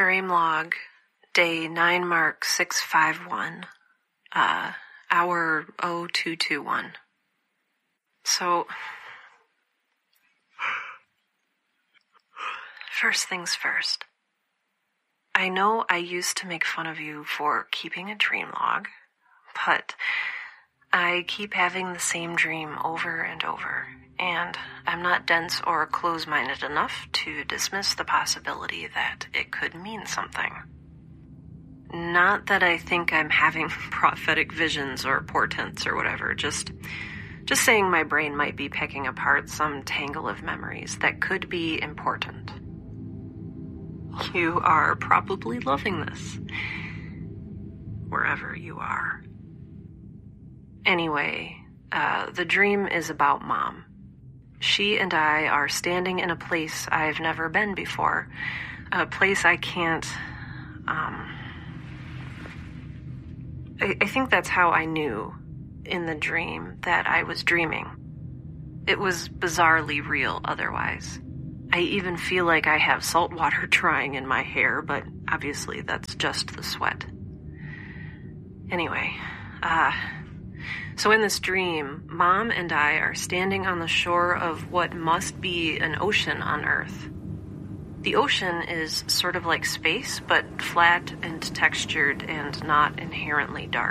Dream log, day 9 mark 651, hour 0221. So, first things first. I know I used to make fun of you for keeping a dream log, but I keep having the same dream over and over, and I'm not dense or close-minded enough to dismiss the possibility that it could mean something. Not that I think I'm having prophetic visions or portents or whatever, just saying my brain might be picking apart some tangle of memories that could be important. You are probably loving this, wherever you are. Anyway, the dream is about Mom. She and I are standing in a place I've never been before, a place I can't, I think that's how I knew in the dream that I was dreaming. It was bizarrely real otherwise. I even feel like I have salt water drying in my hair, but obviously that's just the sweat. Anyway, so in this dream, Mom and I are standing on the shore of what must be an ocean on Earth. The ocean is sort of like space, but flat and textured and not inherently dark.